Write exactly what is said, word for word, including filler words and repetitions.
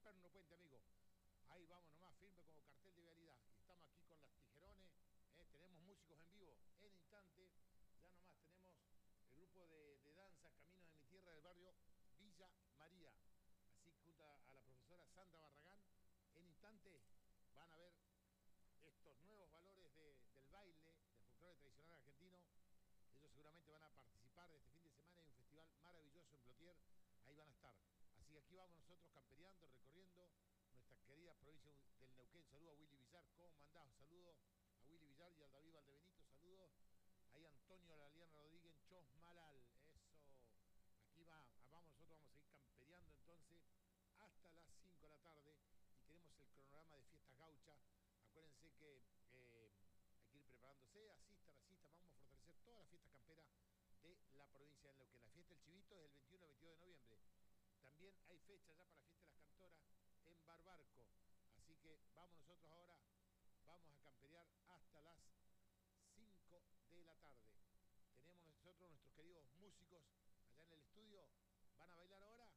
Perno Puente, amigo. Ahí vamos nomás, firme como cartel de vialidad. Y estamos aquí con las tijerones, ¿eh? Tenemos músicos en vivo en instante. Ya nomás tenemos el grupo de, de danza Caminos de mi Tierra del barrio Villa María. Así que junto a la profesora Sandra Barragán, en instante van a ver estos nuevos valores de, del baile, del folclore tradicional argentino. Ellos seguramente van a participar de este fin de semana. Hay un festival maravilloso en Plotier. Ahí van a estar. Así que aquí vamos nosotros campereando, recorriendo nuestra querida provincia del Neuquén. Saludo a Willy Villar, ¿cómo andás? Saludos a Willy Villar y al David Valdebenito. Saludos. Ahí Antonio Laliana Rodríguez, Chosmalal. Eso. Aquí va, vamos, nosotros vamos a seguir campereando entonces hasta las cinco de la tarde y tenemos el cronograma de fiestas gauchas. Acuérdense que eh, hay que ir preparándose, asistan, asistan, vamos a fortalecer todas las fiestas camperas de la provincia de Neuquén. La fiesta del Chivito es el veintiuno al veintidós de noviembre. También hay fecha ya para la fiesta de las cantoras en Barbarco. Así que vamos nosotros ahora, vamos a camperear hasta las cinco de la tarde. Tenemos nosotros nuestros queridos músicos allá en el estudio. ¿Van a bailar ahora?